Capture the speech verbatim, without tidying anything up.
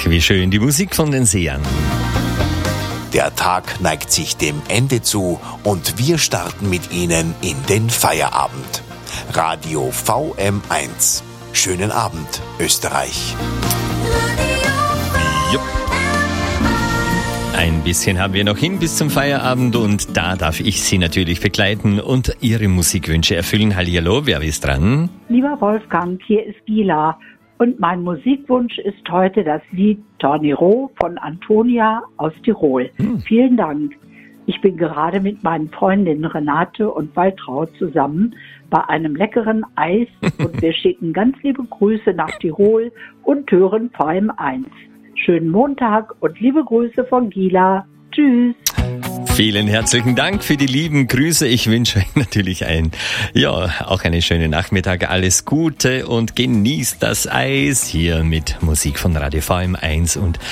wie schön, die Musik von den Sehern. Der Tag neigt sich dem Ende zu und wir starten mit Ihnen in den Feierabend. Radio V M eins. Schönen Abend, Österreich. Jupp. Ein bisschen haben wir noch hin bis zum Feierabend und da darf ich Sie natürlich begleiten und Ihre Musikwünsche erfüllen. Hallihallo, wer ist dran? Lieber Wolfgang, hier ist Gila und mein Musikwunsch ist heute das Lied Tornero von Antonia aus Tirol. Hm. Vielen Dank. Ich bin gerade mit meinen Freundinnen Renate und Waltraud zusammen bei einem leckeren Eis und wir schicken ganz liebe Grüße nach Tirol und hören V M eins. Schönen Montag und liebe Grüße von Gila. Tschüss. Vielen herzlichen Dank für die lieben Grüße. Ich wünsche euch natürlich ein, ja, auch einen schönen Nachmittag. Alles Gute und genießt das Eis hier mit Musik von Radio V M eins und